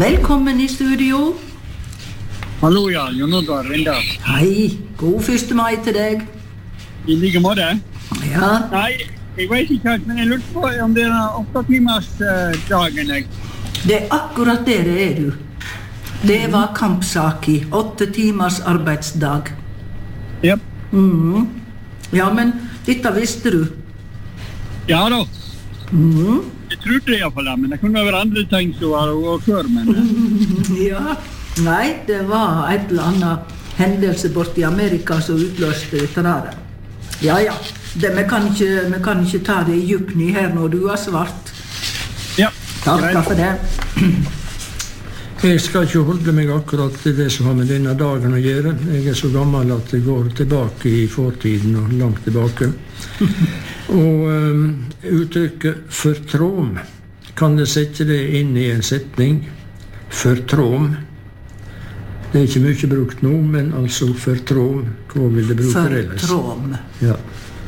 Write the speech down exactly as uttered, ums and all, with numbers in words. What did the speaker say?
Velkommen i studio. Hallo, Jan. Jon Oddvar Rindal. Hei, god første mai til deg. I like måte. Ja. Nei, jeg vet ikke helt, men jeg lurte på om det er åtte timers uh, dagen. Jeg. Det er akkurat det det er, du. Det var kampsak i åtte timers arbeidsdag. Yep. Mhm. Ja, men dette visste du. Ja da. Mhm. Jeg trodde i hvert fall det, men det kunne være andre ting som var og før, men... Ja, nei, det var et eller annet hendelse bort i Amerika som utløste dette der. Ja, ja, det, vi, kan ikke, vi kan ikke ta det i djupni her når du har svart. Ja. Takk for det. Jeg skal ikke holde meg akkurat til det som har med denne dagen å gjøre. Jeg er så gammel at jeg går tilbake i fortiden og langt tilbake. Og um, uttrykket «fortråm», kan jeg sette det inn i en setning? «Fortråm». Det er ikke mye brukt nå, men altså «fortråm». Hva vil det bruke ellers? Fortråm. Ja.